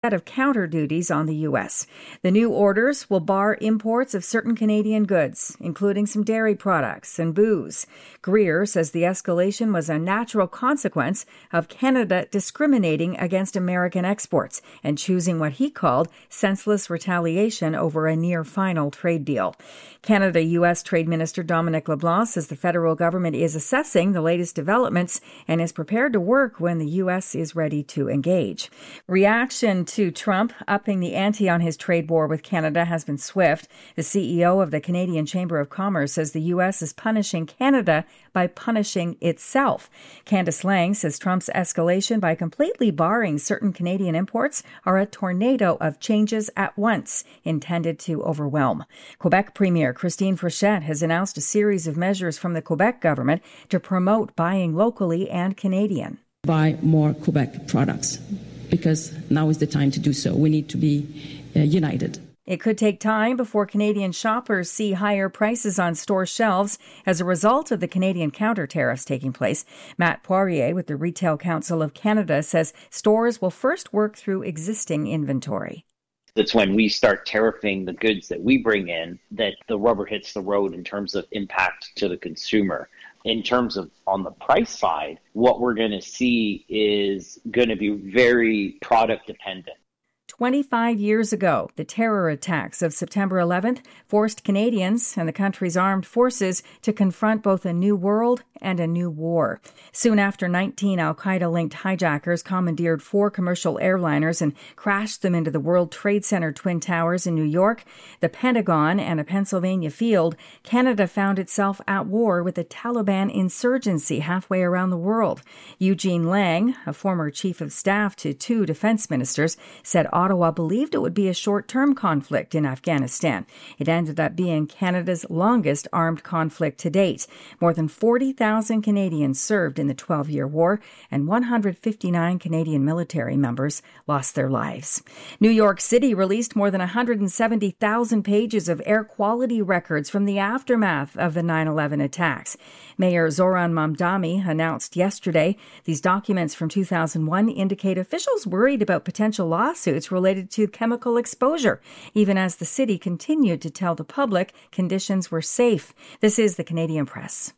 set of counter duties on the U.S. The new orders will bar imports of certain Canadian goods, including some dairy products and booze. Greer says the escalation was a natural consequence of Canada discriminating against American exports and choosing what he called senseless retaliation over a near-final trade deal. Canada-U.S. Trade Minister Dominic LeBlanc says the federal government is assessing the latest developments and is prepared to work when the U.S. is ready to engage. Reaction to Trump upping the ante on his trade war with Canada has been swift. The CEO of the Canadian Chamber of Commerce says the U.S. is punishing Canada by punishing itself. Candice Lang says Trump's escalation by completely barring certain Canadian imports are a tornado of changes at once intended to overwhelm. Quebec Premier Christine Fréchette has announced a series of measures from the Quebec government to promote buying locally and Canadian. Buy more Quebec products, because now is the time to do so. We need to be united. It could take time before Canadian shoppers see higher prices on store shelves as a result of the Canadian counter tariffs taking place. Matt Poirier with the Retail Council of Canada says stores will first work through existing inventory. That's when we start tariffing the goods that we bring in that the rubber hits the road in terms of impact to the consumer. In terms of on the price side, what we're going to see is going to be very product dependent. 25 years ago, the terror attacks of September 11th forced Canadians and the country's armed forces to confront both a new world and a new war. Soon after, 19 al-Qaeda-linked hijackers commandeered 4 commercial airliners and crashed them into the World Trade Center Twin Towers in New York, the Pentagon, and a Pennsylvania field. Canada found itself at war with the Taliban insurgency halfway around the world. Eugene Lang, a former chief of staff to 2 defense ministers, said Ottawa believed it would be a short-term conflict in Afghanistan. It ended up being Canada's longest armed conflict to date. More than 40,000 Canadians served in the 12-year war, and 159 Canadian military members lost their lives. New York City released more than 170,000 pages of air quality records from the aftermath of the 9/11 attacks. Mayor Zoran Mamdani announced yesterday these documents from 2001 indicate officials worried about potential lawsuits related to chemical exposure, even as the city continued to tell the public conditions were safe. This is the Canadian Press.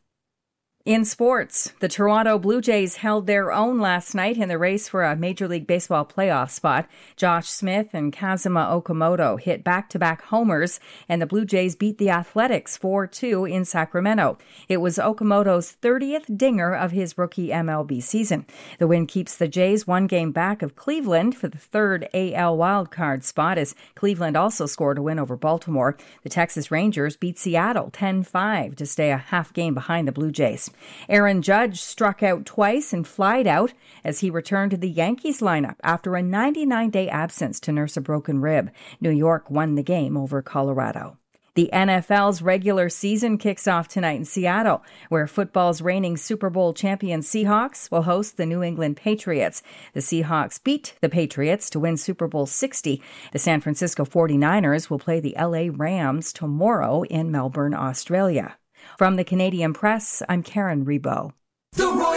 In sports, the Toronto Blue Jays held their own last night in the race for a Major League Baseball playoff spot. Josh Smith and Kazuma Okamoto hit back-to-back homers, and the Blue Jays beat the Athletics 4-2 in Sacramento. It was Okamoto's 30th dinger of his rookie MLB season. The win keeps the Jays 1 game back of Cleveland for the 3rd AL wildcard spot, as Cleveland also scored a win over Baltimore. The Texas Rangers beat Seattle 10-5 to stay a half game behind the Blue Jays. Aaron Judge struck out twice and flied out as he returned to the Yankees lineup after a 99-day absence to nurse a broken rib. New York won the game over Colorado. The NFL's regular season kicks off tonight in Seattle, where football's reigning Super Bowl champion Seahawks will host the New England Patriots. The Seahawks beat the Patriots to win Super Bowl 60. The San Francisco 49ers will play the LA Rams tomorrow in Melbourne, Australia. From the Canadian Press, I'm Karen Rebo.